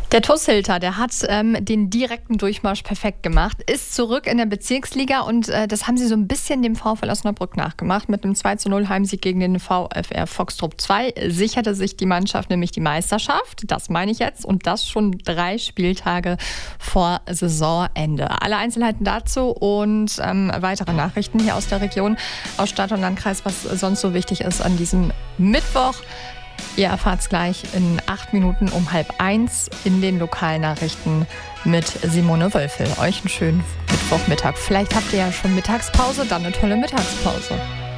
Der TuS Hilter, der hat den direkten Durchmarsch perfekt gemacht, ist zurück in der Bezirksliga und das haben sie so ein bisschen dem VfL Osnabrück nachgemacht. Mit einem 2:0 Heimsieg gegen den VfR Foxtrop 2 sicherte sich die Mannschaft nämlich die Meisterschaft. Das meine ich jetzt und das schon 3 Spieltage vor Saisonende. Alle Einzelheiten dazu und weitere Nachrichten hier aus der Region, aus Stadt und Landkreis, was sonst so wichtig ist an diesem Mittwoch. Ihr erfahrt es gleich in 8 Minuten um 12:30 in den Lokalnachrichten mit Simone Wölfel. Euch einen schönen Mittwochmittag. Vielleicht habt ihr ja schon Mittagspause, dann eine tolle Mittagspause.